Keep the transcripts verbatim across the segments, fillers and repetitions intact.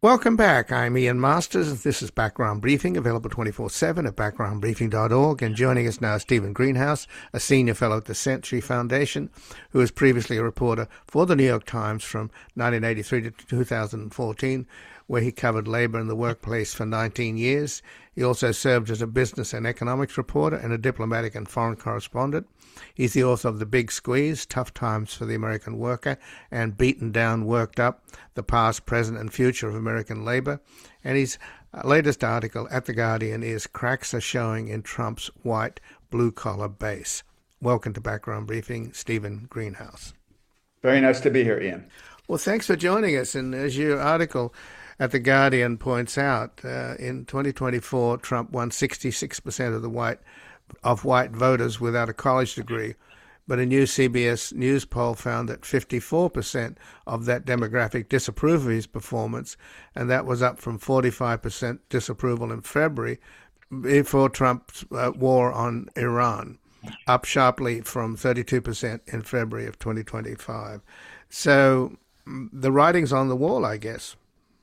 Welcome back. I'm Ian Masters. This is Background Briefing, available twenty-four seven at background briefing dot org. And joining us now is Stephen Greenhouse, a senior fellow at the Century Foundation, who was previously a reporter for the New York Times from nineteen eighty-three to two thousand fourteen, where he covered labor in the workplace for nineteen years. He also served as a business and economics reporter and a diplomatic and foreign correspondent. He's the author of The Big Squeeze, Tough Times for the American Worker, and Beaten Down, Worked Up, The Past, Present, and Future of American Labor. And his latest article at The Guardian is Cracks Are Showing in Trump's White Blue-Collar Base. Welcome to Background Briefing, Stephen Greenhouse. Very nice to be here, Ian. Well, thanks for joining us. And as your article at The Guardian points out, uh, in twenty twenty-four, Trump won sixty-six percent of the white of white voters without a college degree. But a new C B S News poll found that fifty-four percent of that demographic disapprove of his performance, and that was up from forty-five percent disapproval in February before Trump's uh, war on Iran, up sharply from thirty-two percent in February of twenty twenty-five. So the writing's on the wall, I guess.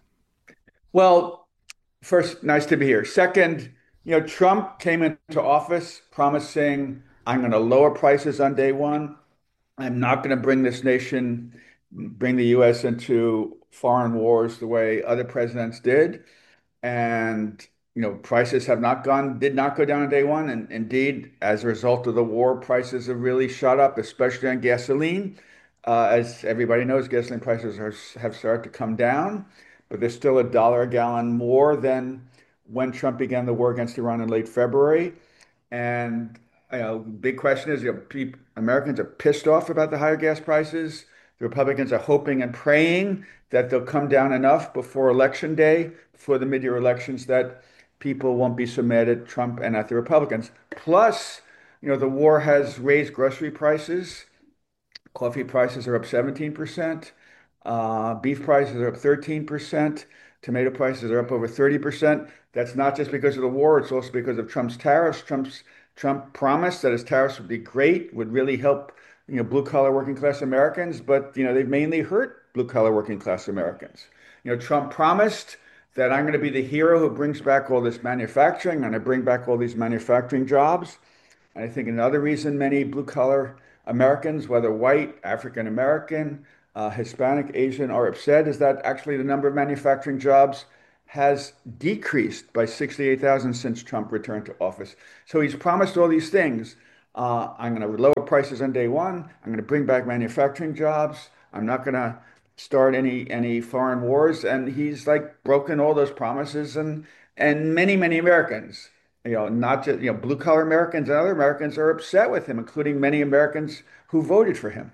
Well, first, nice to be here. Second, you know, Trump came into office promising, I'm going to lower prices on day one. I'm not going to bring this nation, bring the U S into foreign wars the way other presidents did. And, you know, prices have not gone, did not go down on day one. And indeed, as a result of the war, prices have really shot up, especially on gasoline. Uh, as everybody knows, gasoline prices are, have started to come down, but they're still a dollar a gallon more than when Trump began the war against Iran in late February. And you know, big question is, you know, people, Americans are pissed off about the higher gas prices. The Republicans are hoping and praying that they'll come down enough before election day, before the mid-year elections, that people won't be so mad at Trump and at the Republicans. Plus, you know, the war has raised grocery prices. Coffee prices are up seventeen percent. Uh, beef prices are up thirteen percent. Tomato prices are up over thirty percent. That's not just because of the war, it's also because of Trump's tariffs. Trump's Trump promised that his tariffs would be great, would really help, you know, blue-collar working class Americans, but you know, they've mainly hurt blue-collar working class Americans. You know, Trump promised that I'm going to be the hero who brings back all this manufacturing, I'm going to bring back all these manufacturing jobs. And I think another reason many blue-collar Americans, whether white, African American, uh, Hispanic, Asian, are upset is that actually the number of manufacturing jobs has decreased by sixty-eight thousand since Trump returned to office. So he's promised all these things. Uh, I'm going to lower prices on day one. I'm going to bring back manufacturing jobs. I'm not going to start any any foreign wars. And he's like broken all those promises. And and many, many Americans, you know, not just, you know, blue collar Americans and other Americans are upset with him, including many Americans who voted for him.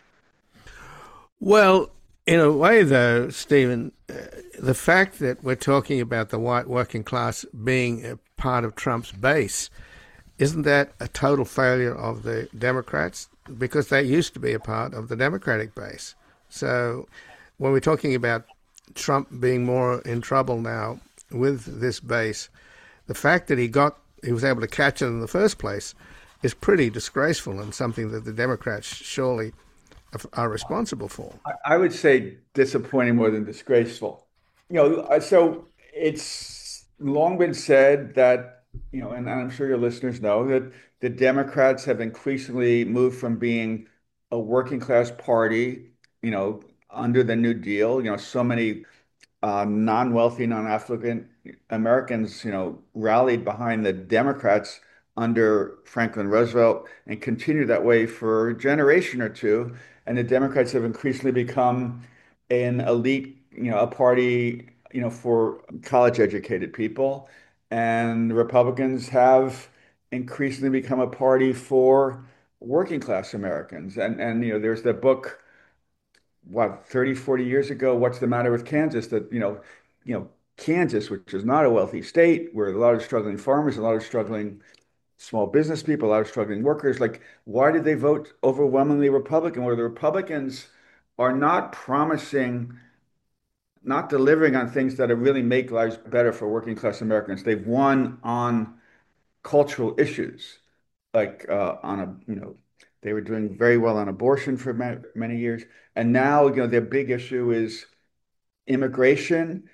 Well, in a way, though, Stephen, uh, the fact that we're talking about the white working class being a part of Trump's base, isn't that a total failure of the Democrats? Because they used to be a part of the Democratic base. So when we're talking about Trump being more in trouble now with this base, the fact that he got he was able to catch it in the first place is pretty disgraceful and something that the Democrats surely are responsible for. I would say disappointing more than disgraceful. You know, so it's long been said that, you know, and I'm sure your listeners know that the Democrats have increasingly moved from being a working class party, you know, under the New Deal. You know, so many uh, non-wealthy, non-affluent Americans, you know, rallied behind the Democrats under Franklin Roosevelt and continued that way for a generation or two. And the Democrats have increasingly become an elite, you know, a party, you know, for college educated people. And the Republicans have increasingly become a party for working class Americans. And, and, you know, there's the book, what, thirty, forty years ago, What's the Matter with Kansas? That, you know, you know, Kansas, which is not a wealthy state, where a lot of struggling farmers, a lot of struggling small business people, a lot of struggling workers, like, why did they vote overwhelmingly Republican? Where the Republicans are not promising, not delivering on things that really make lives better for working class Americans. They've won on cultural issues, like uh, on a, you know, they were doing very well on abortion for ma- many years. And now, you know, their big issue is immigration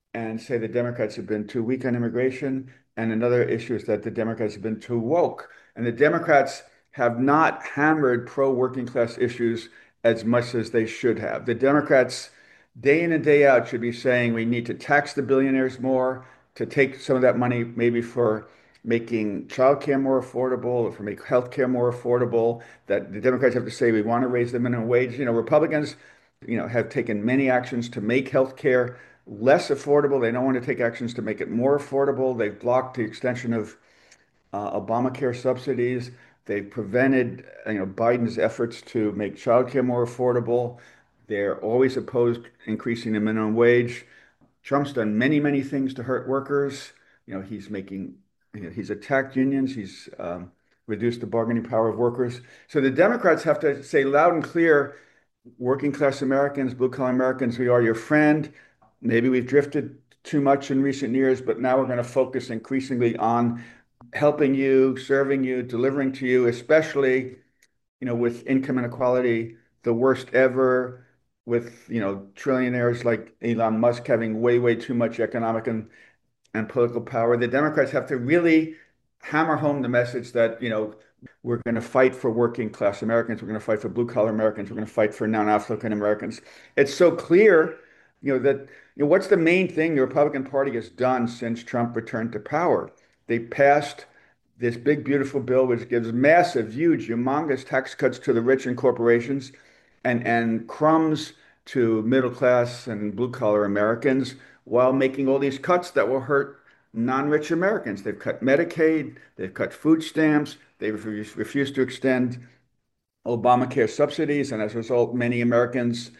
and say the Democrats have been too weak on immigration. And another issue is that the Democrats have been too woke. And the Democrats have not hammered pro-working class issues as much as they should have. The Democrats, day in and day out, should be saying we need to tax the billionaires more, to take some of that money maybe for making childcare more affordable, or for make healthcare more affordable. That the Democrats have to say we want to raise the minimum wage. You know, Republicans, you know, have taken many actions to make healthcare less affordable. They don't want to take actions to make it more affordable. They've blocked the extension of uh, Obamacare subsidies. They've prevented, you know, Biden's efforts to make childcare more affordable. They're always opposed increasing the minimum wage. Trump's done many, many things to hurt workers. You know, he's making, you know, he's attacked unions. He's um, reduced the bargaining power of workers. So the Democrats have to say loud and clear, working class Americans, blue collar Americans, we are your friend. Maybe we've drifted too much in recent years, but now we're going to focus increasingly on helping you, serving you, delivering to you, especially, you know, with income inequality, the worst ever, with, you know, trillionaires like Elon Musk having way, way too much economic and, and political power. The Democrats have to really hammer home the message that, you know, we're going to fight for working class Americans. We're going to fight for blue collar Americans. We're going to fight for non-African Americans. It's so clear, you know, that, you know, what's the main thing the Republican Party has done since Trump returned to power? They passed this big, beautiful bill, which gives massive, huge, humongous tax cuts to the rich and corporations and, and crumbs to middle class and blue collar Americans while making all these cuts that will hurt non-rich Americans. They've cut Medicaid, they've cut food stamps, they've refused to extend Obamacare subsidies, and as a result, many Americans,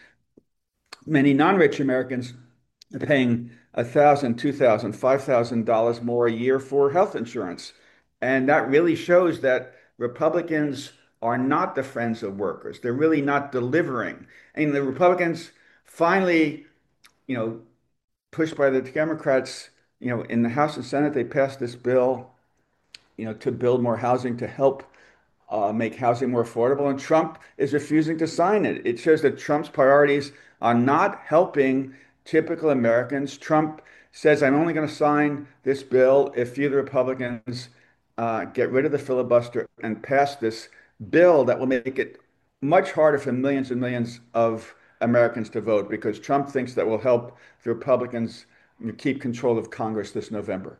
many non-rich Americans are paying a thousand, two thousand, five thousand dollars more a year for health insurance. And that really shows that Republicans are not the friends of workers. They're really not delivering. And the Republicans finally, you know, pushed by the Democrats, you know, in the House and Senate, they passed this bill, you know, to build more housing to help uh, make housing more affordable. And Trump is refusing to sign it. It shows that Trump's priorities are not helping typical Americans. Trump says, I'm only going to sign this bill if you, the Republicans, uh, get rid of the filibuster and pass this bill that will make it much harder for millions and millions of Americans to vote, because Trump thinks that will help the Republicans keep control of Congress this November.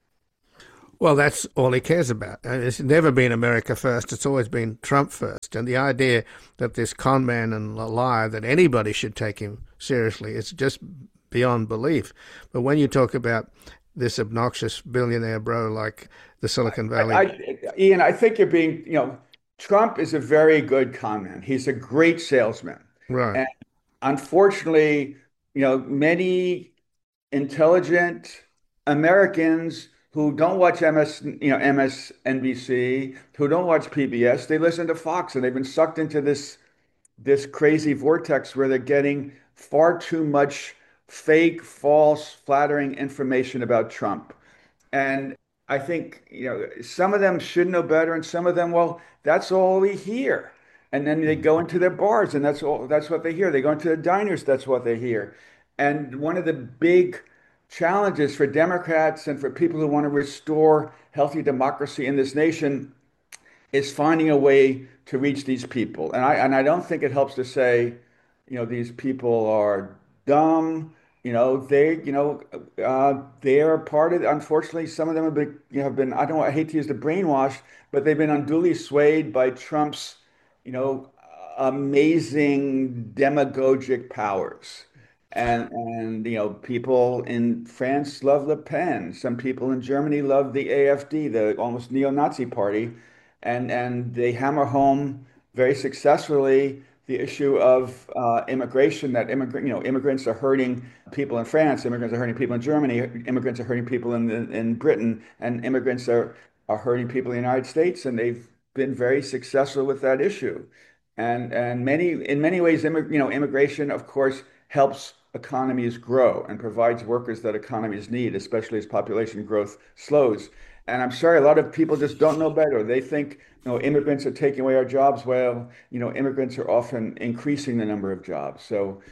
Well, that's all he cares about. It's never been America first. It's always been Trump first. And the idea that this con man and liar, that anybody should take him seriously, it's just beyond belief. But when you talk about this obnoxious billionaire bro like the Silicon Valley. I, I, Ian, I think you're being, you know, Trump is a very good con man. He's a great salesman. Right. And unfortunately, you know, many intelligent Americans who don't watch M S, you know, M S N B C, who don't watch P B S, they listen to Fox, and they've been sucked into this this crazy vortex where they're getting far too much fake, false, flattering information about Trump. And I think, you know, some of them should know better, and some of them, well, that's all we hear. And then they go into their bars, and that's all, that's what they hear. They go into the diners, that's what they hear. And one of the big challenges for Democrats and for people who want to restore healthy democracy in this nation is finding a way to reach these people. And I and I don't think it helps to say, you know, these people are dumb. You know, they, you know, uh, they are part of. Unfortunately, some of them have been, you know, have been. I don't. I hate to use the brainwash, but they've been unduly swayed by Trump's, you know, amazing demagogic powers. And and you know, people in France love Le Pen. Some people in Germany love the A F D, the almost neo-Nazi party, and and they hammer home very successfully the issue of uh, immigration. That immigrant, you know, immigrants are hurting people in France. Immigrants are hurting people in Germany. Immigrants are hurting people in in Britain, and immigrants are are hurting people in the United States. And they've been very successful with that issue. And and many in many ways, immig, you know, immigration, of course, helps economies grow and provides workers that economies need, especially as population growth slows. And I'm sorry, a lot of people just don't know better. They think, you know, immigrants are taking away our jobs. Well, you know, immigrants are often increasing the number of jobs. So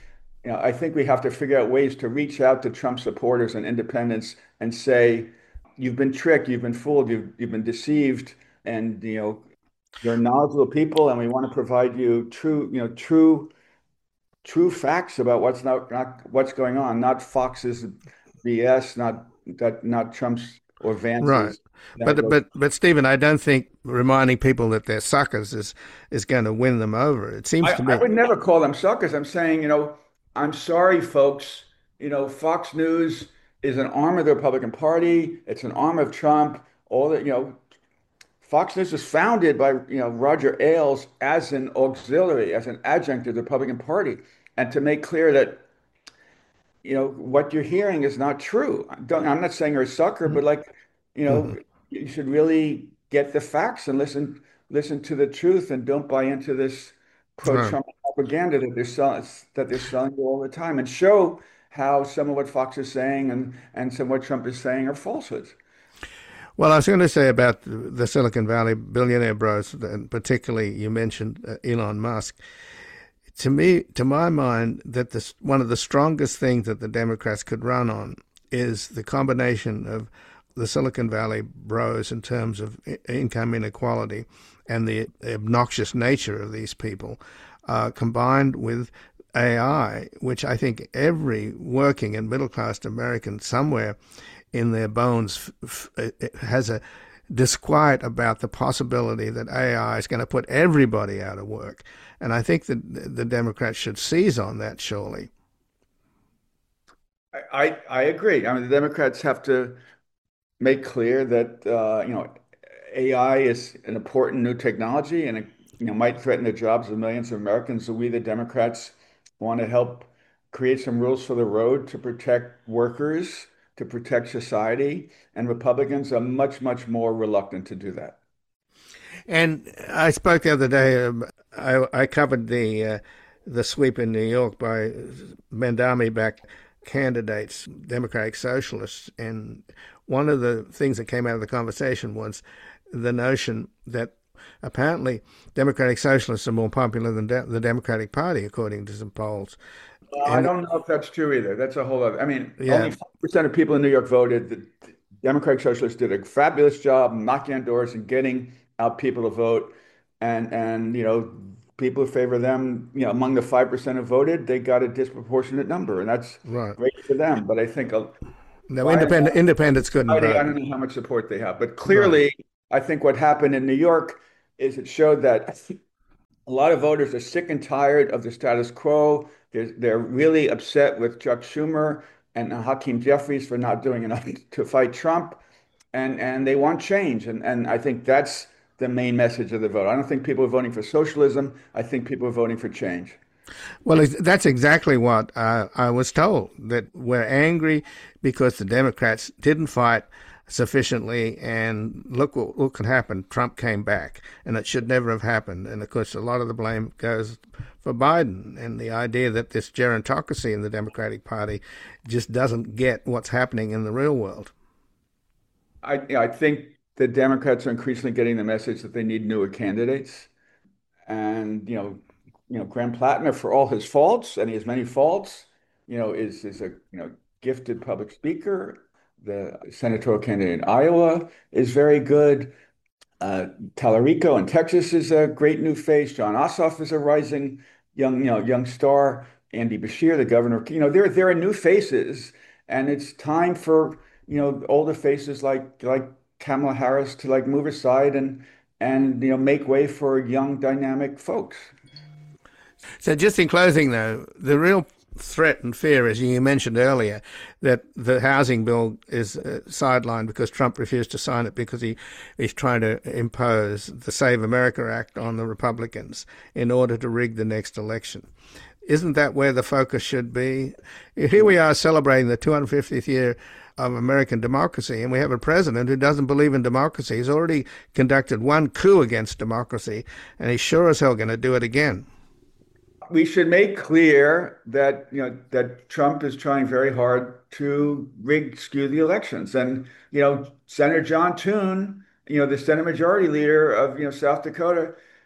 you know, I think we have to figure out ways to reach out to Trump supporters and independents and say, you've been tricked, you've been fooled, you've you've been deceived, and you know, you're knowledgeable people, and we want to provide you true, you know, true true facts about what's not, not what's going on, not Fox's B S, not that not Trump's or Right. Vance's But demagogue. but but Stephen, I don't think reminding people that they're suckers is is going to win them over. It seems I, to I me. would never call them suckers. I'm saying, you know, I'm sorry, folks. You know, Fox News is an arm of the Republican Party. It's an arm of Trump. All that, you know, Fox News was founded by, you know, Roger Ailes as an auxiliary, as an adjunct of the Republican Party. And to make clear that, you know, what you're hearing is not true. Don't, I'm not saying you're a sucker, but like, you know, Mhm. you should really get the facts and listen listen to the truth and don't buy into this Right. pro-Trump propaganda that they're selling that they're selling you all the time and show how some of what Fox is saying and and some of what Trump is saying are falsehoods. Well, I was going to say about the Silicon Valley billionaire bros, and particularly you mentioned uh, Elon Musk. To me, to my mind, that this one of the strongest things that the Democrats could run on is the combination of the Silicon Valley bros in terms of income inequality and the obnoxious nature of these people, uh, combined with A I, which I think every working and middle class American somewhere in their bones f- f- has a disquiet about the possibility that A I is going to put everybody out of work. And I think that the Democrats should seize on that, surely. I, I, I agree. I mean, the Democrats have to make clear that uh, you know A I is an important new technology and it you know might threaten the jobs of millions of Americans. So we, the Democrats, want to help create some rules for the road to protect workers, to protect society, and Republicans are much, much more reluctant to do that. And I spoke the other day. Um, I, I covered the uh, the sweep in New York by Mandami-backed candidates, Democratic Socialists, and one of the things that came out of the conversation was the notion that apparently Democratic Socialists are more popular than de- the Democratic Party, according to some polls. Well, I And don't know if that's true either. That's a whole other. I mean, only yeah, five percent of people in New York voted. The Democratic Socialists did a fabulous job knocking on doors and getting out people to vote. And and you know, people who favor them, you know, among the five percent who voted, they got a disproportionate number, and that's right. great for them. But I think a, No, by and independent independents couldn't Friday, I vote. don't know how much support they have, but Right. clearly, I think what happened in New York is it showed that a lot of voters are sick and tired of the status quo. They're, they're really upset with Chuck Schumer and Hakeem Jeffries for not doing enough to fight Trump, and and they want change. And and I think that's the main message of the vote. I don't think people are voting for socialism. I think people are voting for change. Well, that's exactly what uh, I was told, that we're angry because the Democrats didn't fight sufficiently, and look what, what could happen. Trump came back, and it should never have happened. And of course, a lot of the blame goes for Biden and the idea that this gerontocracy in the Democratic Party just doesn't get what's happening in the real world. I you know, I think the Democrats are increasingly getting the message that they need newer candidates. And you know, you know, Graham Plattner, for all his faults, and he has many faults, you know, is is a you know gifted public speaker. The senatorial candidate in Iowa is very good. Uh, Tallarico in Texas is a great new face. John Ossoff is a rising young, you know, young star. Andy Bashir, the governor, you know, there there are new faces, and it's time for you know older faces like like Kamala Harris to like move aside and and you know make way for young, dynamic folks. So, just in closing, though, the real threat and fear, as you mentioned earlier, that the housing bill is uh, sidelined because Trump refused to sign it because he is trying to impose the Save America Act on the Republicans in order to rig the next election. Isn't that where the focus should be? Here we are celebrating the two hundred fiftieth year of American democracy, and we have a president who doesn't believe in democracy. He's already conducted one coup against democracy, and he's sure as hell going to do it again. We should make clear that you know that Trump is trying very hard to rig skew the elections. And you know, Senator John Thune, you know, the Senate Majority Leader of you know South Dakota,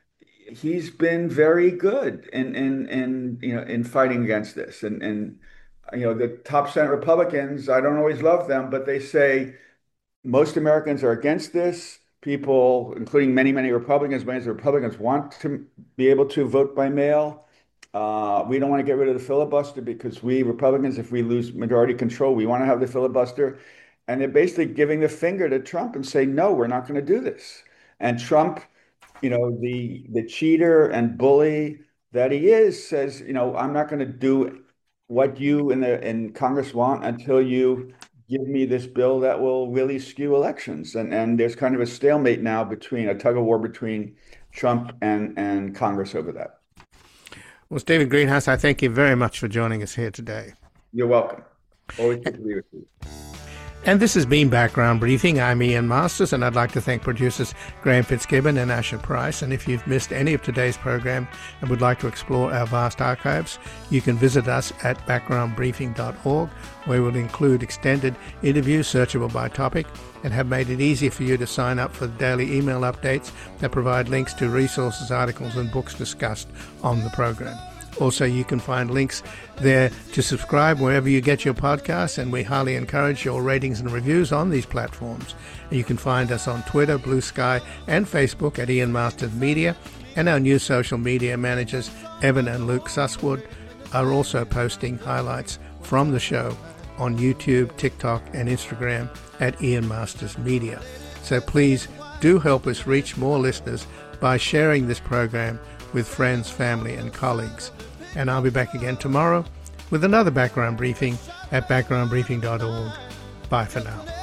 he's been very good in in in you know in fighting against this. And and you know the top Senate Republicans, I don't always love them, but they say most Americans are against this. People, including many, many Republicans, many of the Republicans want to be able to vote by mail. Uh, we don't want to get rid of the filibuster because we Republicans, if we lose majority control, we want to have the filibuster. And they're basically giving the finger to Trump and saying, no, we're not going to do this. And Trump, you know, the the cheater and bully that he is, says, you know, I'm not going to do what you in the in Congress want until you give me this bill that will really skew elections. And and there's kind of a stalemate now between a tug of war between Trump and and Congress over that. Well, Stephen Greenhouse, I thank you very much for joining us here today. You're welcome. Always good to be with you. And this has been Background Briefing. I'm Ian Masters, and I'd like to thank producers Graham Fitzgibbon and Asher Price. And if you've missed any of today's program and would like to explore our vast archives, you can visit us at background briefing dot org, where we'll include extended interviews searchable by topic and have made it easy for you to sign up for the daily email updates that provide links to resources, articles, and books discussed on the program. Also, you can find links there to subscribe wherever you get your podcasts, and we highly encourage your ratings and reviews on these platforms. You can find us on Twitter, Blue Sky, and Facebook at Ian Masters Media, and our new social media managers, Evan and Luke Susswood, are also posting highlights from the show on YouTube, TikTok, and Instagram at Ian Masters Media. So please do help us reach more listeners by sharing this program with friends, family, and colleagues. And I'll be back again tomorrow with another background briefing at background briefing dot org. Bye for now.